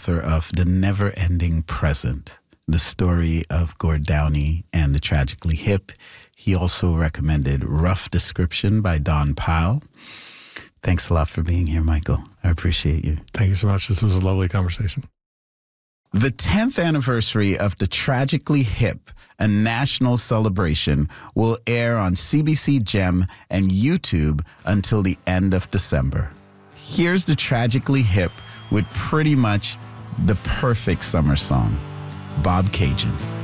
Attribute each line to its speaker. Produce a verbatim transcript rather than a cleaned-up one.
Speaker 1: author of The Never Ending Present, the story of Gord Downie and the Tragically Hip. He also recommended Rough Description by Don Powell. Thanks a lot for being here, Michael. I appreciate you.
Speaker 2: Thank you so much. This was a lovely conversation.
Speaker 1: The tenth anniversary of The Tragically Hip, a national celebration, will air on C B C Gem and YouTube until the end of December. Here's The Tragically Hip with pretty much the perfect summer song, Bob Cajun.